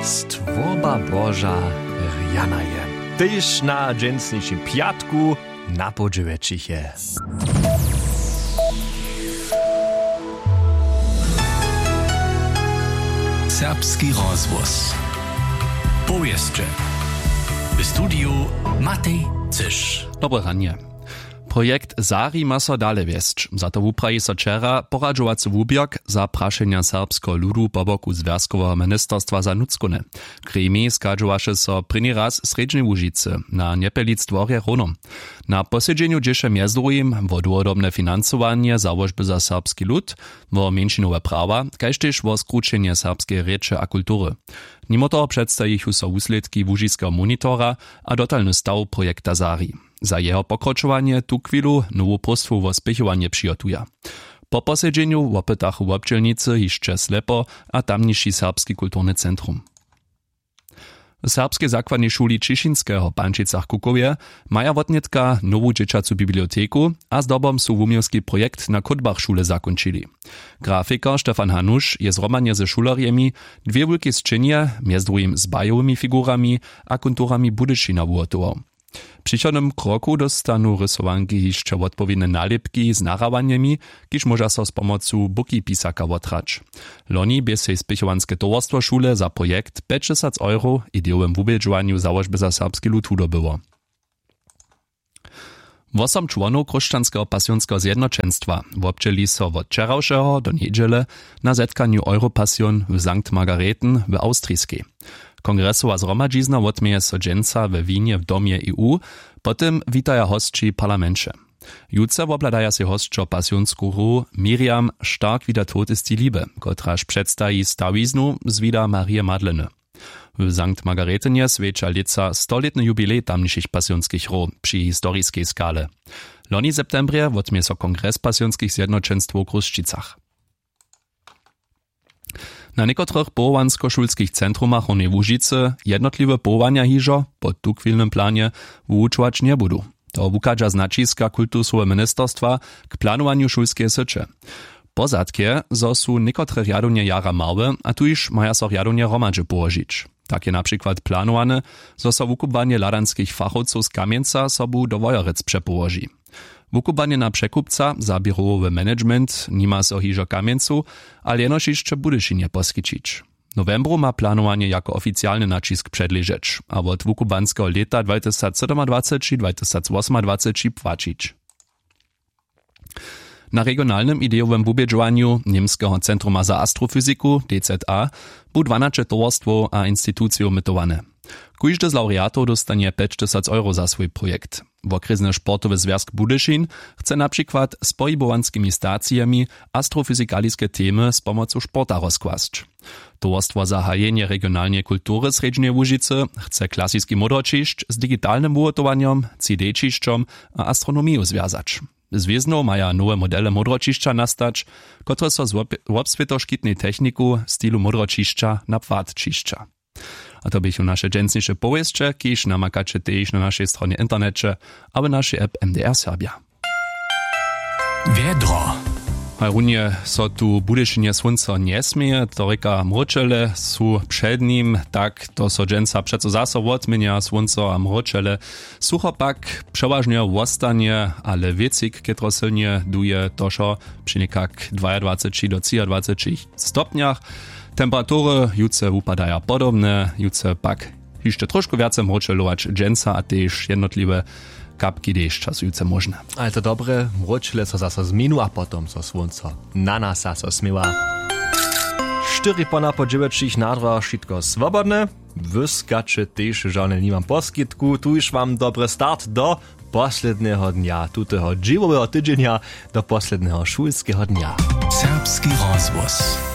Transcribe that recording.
Stworba Boža rjana je. Tyž na dżęsniejszym piatku na podżywecichie. Serbski rozwóz. Powieszcze. W studiu Matej Cysz. Dobre ranie. Projekt Zari ma so dale wiesć. Za to wupraji so wczera poradžovacy wubjak za prašenja serbsko ludu po boku Związkowego Ministerstwa za nuckone. Kremi skadžovaše so první raz sredźnej Łužicy na Niepelic dworje Ronom. Na posiedzeniu dziesze między drugim wo dłudobne finansowanie założby za serbski lud, wo menšinowe prawa, kaž tež wo skručenje serbskiej rěče a kultury. Mimo toho przedstawichu so wusledki Łužického monitora a dotalny stav projekta Zari. Za jeho pokročovanie tu chwilu nową postwu wo spěchovanie přijotuje. Po posiedzeniu wopytachu wobdźelnicy hišće Slepo a tamniši serbski kulturny centrum. W serbskiej zakładnej szuli Ciszynskiego w Pančicach-Kukowie maja wotnietka nową dzieciacu biblioteku, a zdobom su wumiowski projekt na Kotbach szule zakończyli. Grafiker Stefan Hanusz je zromanie ze szulerjemi dwie wielkie sčenje, między drugim z bajowymi figurami a konturami Budyšina wuhotował. W przychodnym kroku dostanu rysowanki hišće odpowiedne nalepki z narawaniami, kiż może so z pomocą buki pisaka wotrać. Loni bie sej spěchowanske towarstwo szule za projekt 500 € ideowym wubědžovanju założby za serbski lud hudobyło. 8 członów Chrześcijańskiego Pasjonskiego Zjednoczeństwa wobdźeli so od wczorajszego do niedziele na zetkaniu Europasjon w Sankt Margareten w Austrijskiej. Kongresowa zhromadźizna wotmieje so dżęca we Winie w Domie EU, potem witaja hostči parlamencie. Jutce wobladaja się hostčo pasjonsku hru Miriam Stark wieder tot ist die Liebe, kotraž przedstawi stawiznu z vida Marie Madleny. W Sankt Margaretenie svědča lica 100-letny jubilej tamnišich pasjonskich hru przy historiskiej skale. Loni septembrze wotmie so Kongres Pasjonskich Zjednoczeństw w Kruščicach. Na niekotrych połowansko-szulskich centrumach Hornej Łužicy jednotliwe połowanja hižo pod tukwilnym planie wučować nie budu. To wukadža značiska kultursowego ministerstwa k planowaniu szulskie sycze. Pozadkie zo su niekotre rjadunje jara małe, a tuż maja so rjadunje romadže połožić. Takie na przykład planowane, zo so wukubanie ladanskich fachowców z Kamieńca sobu do Wojorec przepołoži. Wukubanie na przekupca za biurowy management nima so hižo Kamieńcu, ale jenož jeszcze Budyšinie poskyčić. W novembru ma planowanie jako oficjalny nacisk przedleżeć, a od wukubanskiego leta 2027-2028 płacić. Na regionalnym ideowym wubědžovanju Niemskiego Centruma za Astrofiziku, DZA, bu 12 towarstwo a instytucje mytowane. Kujdy z laureatów dostanie 500 € za swój projekt. Wokryzny sportowy związk Budyšin chce na przykład z pojibowanskimi stacjami astrofizikaliskie temy z pomocą sporta rozkłasć. Towarstwo za hajenie regionalnej kultury Sredźnej Łužicy chce klasyjski modročišć z digitalnym wuhotowaniem, CD-čišćom a astronomią związać. Zwiezno maja nowe modele modročišća nastać, które so z wobsvětoškitnej techniku stylu modročišća na płatčišća. A to bychu nasze dżęsniejsze powieszcze, kiż namakacie też na naszej stronie internecie, a w naszej app MDR Serbia. Wiedro. Runie so tu Budyšinie słońca nie smieje, to reka mročele su przed nim, tak to so dżęca przeco zaso wotmienia słońca a mročele. Sucho pak przeważnie wostanie, ale wiecik, kietro silnie duje toszo przy niekak 22 do 23 stopniach. Temperatury jutce upadaja podobne, jutce pak jeszcze troszkę więcej mročelować dżęca, a też jednotliwe kapki deszcza są jutce możne. Ale to dobre, mročele so zaso zminu, a potom so słońca na nas zaso smyła. 4 po podżyweczych nadra wszystko swobodne. Wyskacze też żony nie mam poskitku, tu już wam dobry start do poslednego dnia, tutego dziwowego tydzienia, do poslednego szulskiego dnia. Serbski rozwóz.